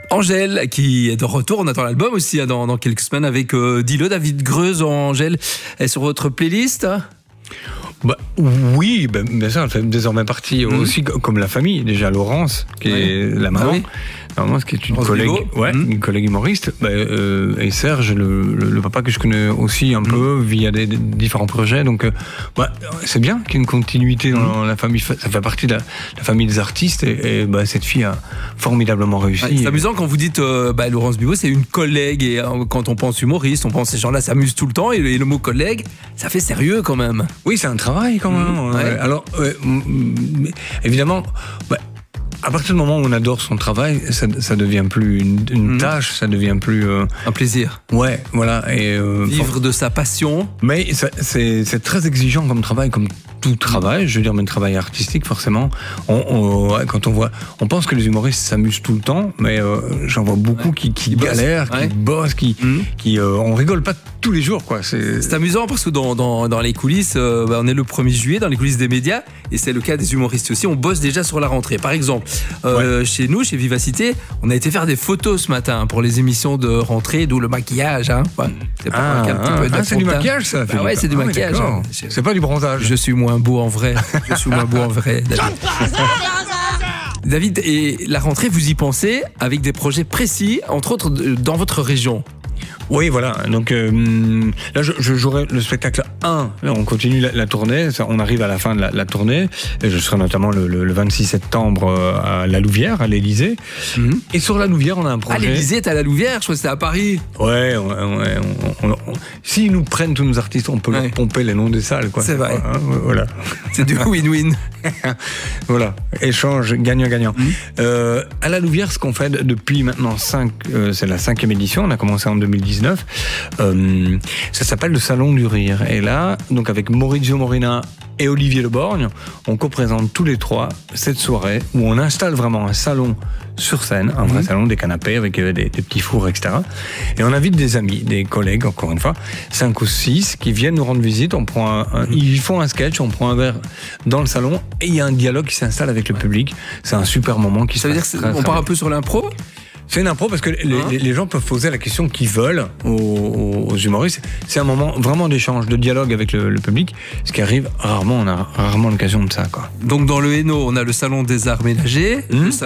Angèle, qui est de retour. On attend l'album aussi dans quelques semaines avec Dis-le, David Greuze. Angèle est sur votre playlist. Oui, bien sûr, elle fait désormais partie aussi comme la famille. Déjà Laurence, qui est la maman. Laurence, qui est une collègue, une collègue humoriste. Et Serge, le papa que je connais aussi un peu via des différents projets. Donc, c'est bien qu'il y ait une continuité dans la famille. Ça fait partie de la famille des artistes. Et cette fille a formidablement réussi. C'est amusant quand vous dites Laurence Bibot, c'est une collègue. Et quand on pense humoriste, on pense ces gens-là s'amusent tout le temps. Et le mot collègue, ça fait sérieux quand même. Oui, c'est un travail quand même. Alors, évidemment... à partir du moment où on adore son travail, ça devient plus une tâche, ça devient plus... un plaisir. Ouais, voilà. Et, vivre de sa passion. Mais c'est très exigeant comme travail, comme tout travail. Je veux dire, mais le travail artistique, forcément. Quand on pense que les humoristes s'amusent tout le temps, mais j'en vois beaucoup qui galèrent, qui bossent, on rigole pas tous les jours, quoi. C'est amusant parce que dans les coulisses, on est le 1er juillet, dans les coulisses des médias, et c'est le cas des humoristes aussi. On bosse déjà sur la rentrée. Par exemple, chez nous, chez Vivacité, on a été faire des photos ce matin pour les émissions de rentrée, d'où le maquillage. C'est du maquillage, ça. C'est du maquillage. C'est pas du bronzage. Je suis moins beau en vrai. David, et la rentrée, vous y pensez avec des projets précis, entre autres dans votre région. Oui, voilà. Donc là, je jouerai le spectacle 1. Là, on continue la tournée. On arrive à la fin de la tournée. Et je serai notamment le 26 septembre à la Louvière, à l'Élysée. Et sur la Louvière, on a un projet. Ah, l'Élysée est à la Louvière. Je crois que c'était à Paris. Ouais. S'ils nous prennent tous nos artistes, on peut leur pomper les noms des salles, quoi. C'est vrai. Voilà. C'est du win-win. Voilà. Échange gagnant-gagnant. À la Louvière, ce qu'on fait depuis maintenant c'est la 5e édition. On a commencé en 2019. Ça s'appelle le Salon du Rire. Et là, donc avec Maurizio Morina et Olivier Leborgne, on co-présente tous les trois cette soirée où on installe vraiment un salon sur scène, un vrai salon, des canapés avec des petits fours, etc. Et on invite des amis, des collègues, encore une fois, 5 ou 6, qui viennent nous rendre visite. Ils font un sketch, on prend un verre dans le salon et il y a un dialogue qui s'installe avec le public. C'est un super moment qui se passe. Ça veut dire qu'on part un peu sur l'impro ? C'est une impro parce que les gens peuvent poser la question qu'ils veulent aux humoristes. C'est un moment vraiment d'échange, de dialogue avec le public, ce qui arrive rarement. On a rarement l'occasion de ça, quoi. Donc dans le Hainaut, on a le Salon des Arts Ménagers,